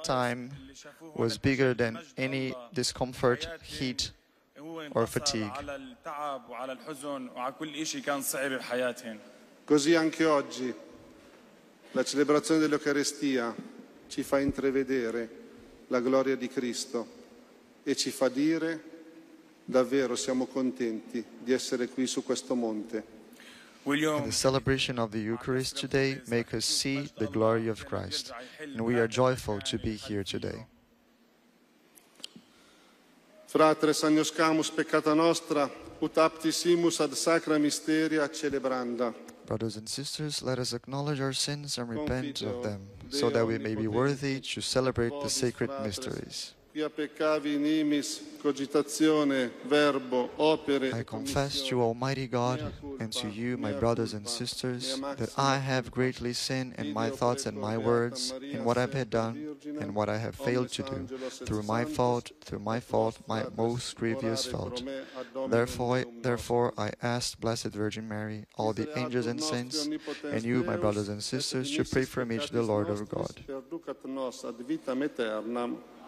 that time was bigger than any discomfort, heat, or fatigue. Così anche oggi la celebrazione dell'Eucaristia ci fa intravedere la gloria di Cristo e ci fa dire davvero siamo contenti di essere qui su questo monte. And the celebration of the Eucharist today makes us see the glory of Christ, and we are joyful to be here today. Fratres agnoscamus peccata nostra, ut aptissimus ad sacra mysteria celebranda. Brothers and sisters, let us acknowledge our sins and repent of them, so that we may be worthy to celebrate the sacred mysteries. Quia peccavi in imis, cogitazione, verbo, opere. I confess to Almighty God and to you, my brothers and sisters, that I have greatly sinned in my thoughts and my words, in what I have done and what I have failed to do, through my fault, my most grievous fault. Therefore, I ask Blessed Virgin Mary, all the angels and saints, and you, my brothers and sisters, to pray for me to the Lord our God.